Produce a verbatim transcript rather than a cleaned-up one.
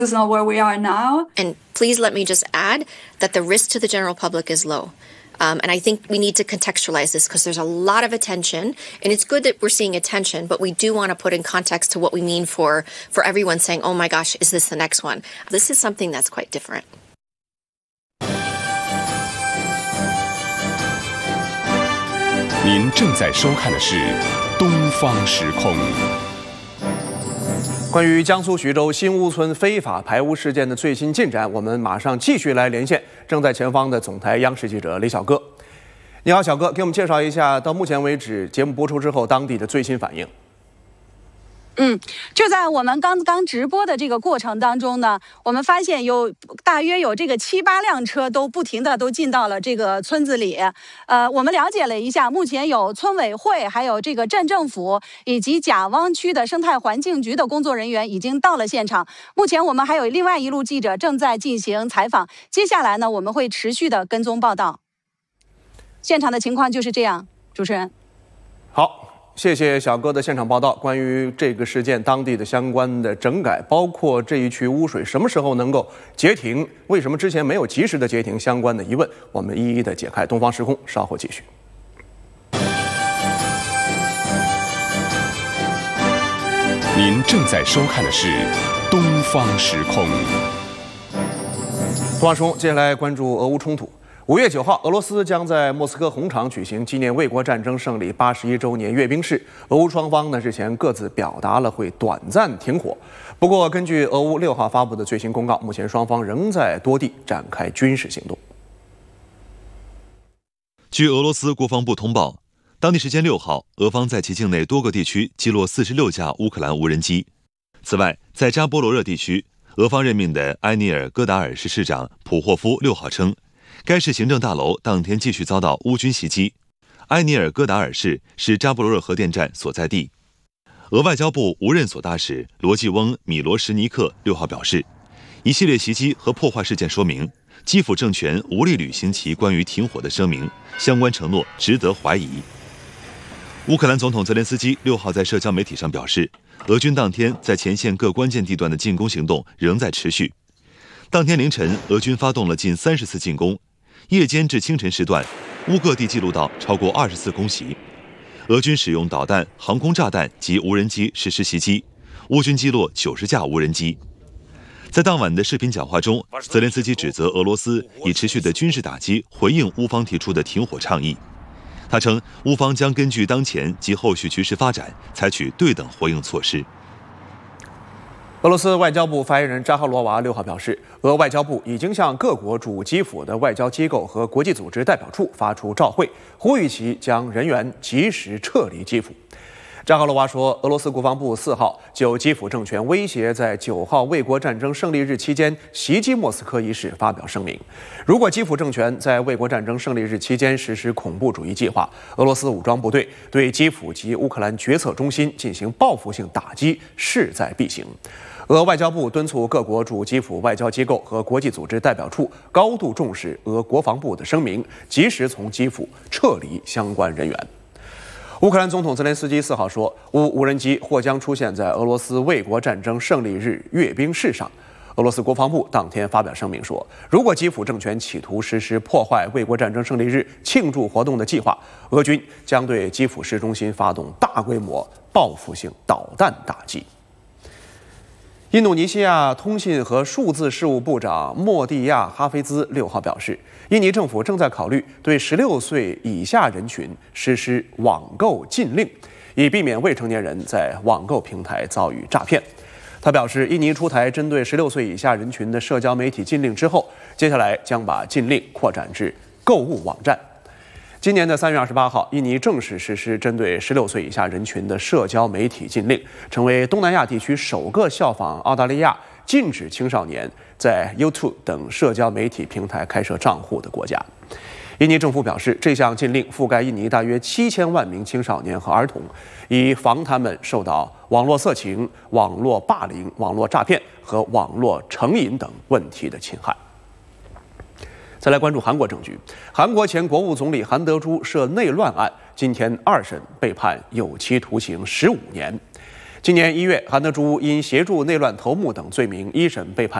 is not where we are now. And please let me just add that the risk to the general public is low. Um, and I think we need to contextualize this because there's a lot of attention, and it's good that we're seeing attention, but we do want to put in context to what we mean for, for everyone saying, oh my gosh, is this the next one? This is something that's quite different. 您正在收看的是《东方时空》。 关于江苏徐州新屋村非法排污事件的最新进展，我们马上继续来连线正在前方的总台央视记者李小哥。你好，小哥，给我们介绍一下到目前为止节目播出之后当地的最新反应。 嗯，就在我们刚刚直播的这个过程当中呢，我们发现有大约有这个七八辆车都不停的都进到了这个村子里。呃，我们了解了一下，目前有村委会、还有这个镇政府以及甲汪区的生态环境局的工作人员已经到了现场。目前我们还有另外一路记者正在进行采访。接下来呢，我们会持续的跟踪报道。现场的情况就是这样，主持人。 好。 谢谢小哥的现场报道。关于这个事件，当地的相关的整改，包括这一区污水什么时候能够截停，为什么之前没有及时的截停，相关的疑问，我们一一的解开。东方时空稍后继续。 您正在收看的是《东方时空》。 东方时空，接下来关注俄乌冲突。 五月九号，俄罗斯将在莫斯科红场举行纪念卫国战争胜利八十一周年阅兵式。俄乌双方呢日前各自表达了会短暂停火，不过根据俄乌六号发布的最新公告，目前双方仍在多地展开军事行动。 据俄罗斯国防部通报，当地时间六号，俄方在其境内多个地区击落四十六架乌克兰无人机。此外，在扎波罗热地区，俄方任命的埃尼尔戈达尔市市长普霍夫六号称。 该市行政大楼当天继续遭到乌军袭击。埃尼尔戈达尔市是扎波罗热核电站所在地。俄外交部无任所大使罗季翁·米罗什尼克六号表示，一系列袭击和破坏事件说明，基辅政权无力履行其关于停火的声明，相关承诺值得怀疑。乌克兰总统泽连斯基六号在社交媒体上表示，俄军当天在前线各关键地段的进攻行动仍在持续。当天凌晨，俄军发动了近三十次进攻。 夜间至清晨时段，乌各地记录到超过二十次空袭。俄军使用导弹、航空炸弹及无人机实施袭击，乌军击落九十架无人机。在当晚的视频讲话中，泽连斯基指责俄罗斯以持续的军事打击回应乌方提出的停火倡议。他称，乌方将根据当前及后续局势发展，采取对等回应措施。 俄罗斯外交部发言人扎哈罗娃六号表示，俄外交部已经向各国驻基辅的外交机构和国际组织代表处发出照会，呼吁其将人员及时撤离基辅。扎哈罗娃说，俄罗斯国防部四号就基辅政权威胁在九号卫国战争胜利日期间袭击莫斯科一事发表声明。如果基辅政权在卫国战争胜利日期间实施恐怖主义计划，俄罗斯武装部队对基辅及乌克兰决策中心进行报复性打击，势在必行。 俄外交部敦促各国驻基辅外交机构和国际组织代表处高度重视俄国防部的声明，及时从基辅撤离相关人员。乌克兰总统泽连斯基四号说，乌无人机或将出现在俄罗斯卫国战争胜利日阅兵式上。俄罗斯国防部当天发表声明说，如果基辅政权企图实施破坏卫国战争胜利日庆祝活动的计划，俄军将对基辅市中心发动大规模报复性导弹打击。 印度尼西亚通信和数字事务部长莫蒂亚·哈菲兹六号表示，印尼政府正在考虑对十六岁以下人群实施网购禁令，以避免未成年人在网购平台遭遇诈骗。他表示，印尼出台针对十六岁以下人群的社交媒体禁令之后，接下来将把禁令扩展至购物网站。 今年的三月二十八号，印尼正式实施针对十六岁以下人群的社交媒体禁令，成为东南亚地区首个效仿澳大利亚禁止青少年在 YouTube 等社交媒体平台开设账户的国家。印尼政府表示，这项禁令覆盖印尼大约七千万名青少年和儿童，以防他们受到网络色情、网络霸凌、网络诈骗和网络成瘾等问题的侵害。 再来关注韩国政局，韩国前国务总理韩德洙涉内乱案，今天二审被判有期徒刑十五年。 今年一月，韩德洙因协助内乱头目等罪名一审被判